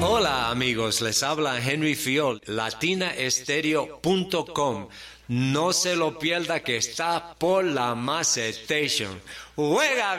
Hola amigos, les habla Henry Fiol, latinaestereo.com. No se lo pierda que está por la Mass Station. ¡Juega!